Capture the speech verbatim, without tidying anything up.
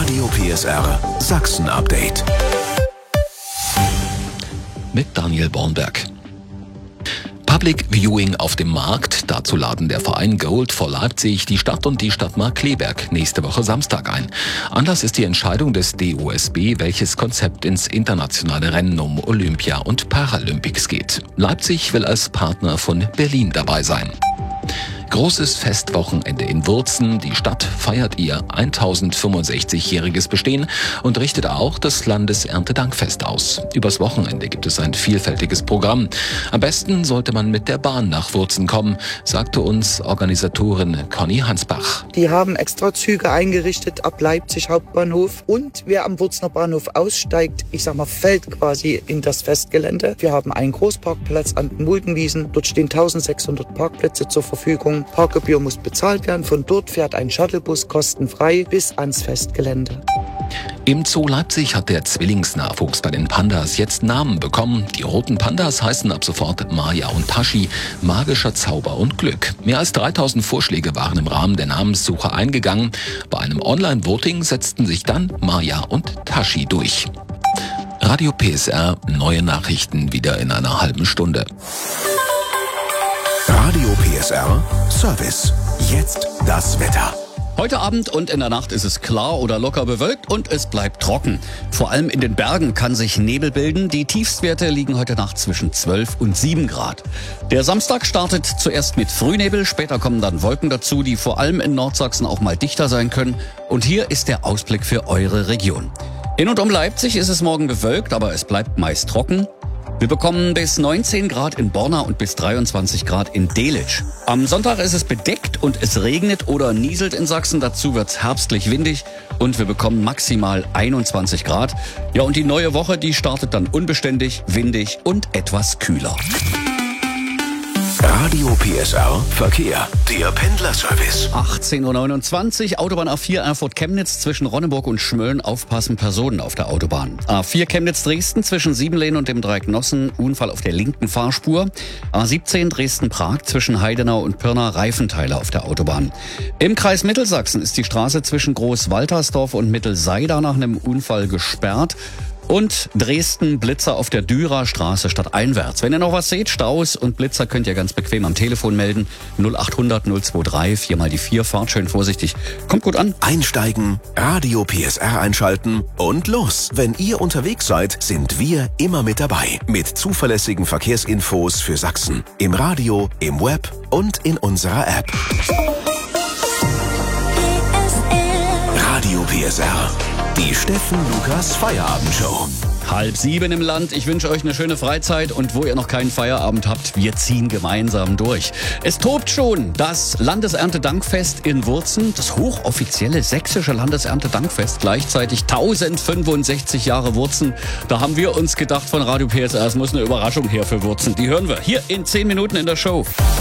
Radio P S R Sachsen Update. Mit Daniel Bornberg. Public Viewing auf dem Markt. Dazu laden der Verein Gold for Leipzig, die Stadt und die Stadtmark Kleberg nächste Woche Samstag ein. Anlass ist die Entscheidung des D O S B, welches Konzept ins internationale Rennen um Olympia und Paralympics geht. Leipzig will als Partner von Berlin dabei sein. Großes Festwochenende in Wurzen. Die Stadt feiert ihr tausendfünfundsechzigjähriges Bestehen und richtet auch das Landeserntedankfest aus. Übers Wochenende gibt es ein vielfältiges Programm. Am besten sollte man mit der Bahn nach Wurzen kommen, sagte uns Organisatorin Conny Hansbach. Die haben extra Züge eingerichtet ab Leipzig Hauptbahnhof, und wer am Wurzener Bahnhof aussteigt, ich sag mal, fällt quasi in das Festgelände. Wir haben einen Großparkplatz an den Muldenwiesen. Dort stehen eintausendsechshundert Parkplätze zur Verfügung. Parkgebühr muss bezahlt werden. Von dort fährt ein Shuttlebus kostenfrei bis ans Festgelände. Im Zoo Leipzig hat der Zwillingsnachwuchs bei den Pandas jetzt Namen bekommen. Die roten Pandas heißen ab sofort Maya und Tashi, magischer Zauber und Glück. Mehr als dreitausend Vorschläge waren im Rahmen der Namenssuche eingegangen. Bei einem Online-Voting setzten sich dann Maya und Tashi durch. Radio P S R, neue Nachrichten wieder in einer halben Stunde. Radio P S R Service. Jetzt das Wetter. Heute Abend und in der Nacht ist es klar oder locker bewölkt und es bleibt trocken. Vor allem in den Bergen kann sich Nebel bilden. Die Tiefstwerte liegen heute Nacht zwischen zwölf und sieben Grad. Der Samstag startet zuerst mit Frühnebel, später kommen dann Wolken dazu, die vor allem in Nordsachsen auch mal dichter sein können. Und hier ist der Ausblick für eure Region. In und um Leipzig ist es morgen bewölkt, aber es bleibt meist trocken. Wir bekommen bis neunzehn Grad in Borna und bis dreiundzwanzig Grad in Delitzsch. Am Sonntag ist es bedeckt und es regnet oder nieselt in Sachsen. Dazu wird's herbstlich windig und wir bekommen maximal einundzwanzig Grad. Ja, und die neue Woche, die startet dann unbeständig, windig und etwas kühler. Radio P S R Verkehr. Der Pendlerservice. achtzehn Uhr neunundzwanzig, Autobahn A vier Erfurt-Chemnitz zwischen Ronneburg und Schmölln. Aufpassen, Personen auf der Autobahn. A vier Chemnitz-Dresden zwischen Siebenlehn und dem Dreieck Nossen. Unfall auf der linken Fahrspur. A siebzehn Dresden-Prag zwischen Heidenau und Pirna. Reifenteile auf der Autobahn. Im Kreis Mittelsachsen ist die Straße zwischen Groß-Waltersdorf und Mittelseida nach einem Unfall gesperrt. Und Dresden, Blitzer auf der Dürerstraße stadteinwärts. Wenn ihr noch was seht, Staus und Blitzer, könnt ihr ganz bequem am Telefon melden. null achthundert null dreiundzwanzig, vier mal die vier, fahrt schön vorsichtig. Kommt gut an. Einsteigen, Radio P S R einschalten und los. Wenn ihr unterwegs seid, sind wir immer mit dabei. Mit zuverlässigen Verkehrsinfos für Sachsen. Im Radio, im Web und in unserer App. Radio P S R. Die Steffen Lukas Feierabendshow. Halb sieben im Land. Ich wünsche euch eine schöne Freizeit und wo ihr noch keinen Feierabend habt, wir ziehen gemeinsam durch. Es tobt schon das Landeserntedankfest in Wurzen, das hochoffizielle sächsische Landeserntedankfest, gleichzeitig tausendfünfundsechzig Jahre Wurzen. Da haben wir uns gedacht von Radio P S R, es muss eine Überraschung her für Wurzen. Die hören wir hier in zehn Minuten in der Show.